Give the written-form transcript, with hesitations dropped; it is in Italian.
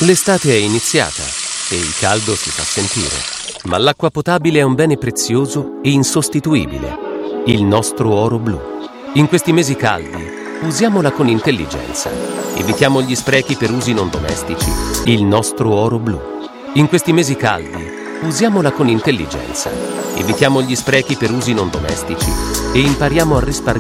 L'estate è iniziata e il caldo si fa sentire, ma l'acqua potabile è un bene prezioso e insostituibile, il nostro oro blu. In questi mesi caldi, usiamola con intelligenza. Evitiamo gli sprechi per usi non domestici, il nostro oro blu. In questi mesi caldi, usiamola con intelligenza. Evitiamo gli sprechi per usi non domestici e impariamo a risparmiare.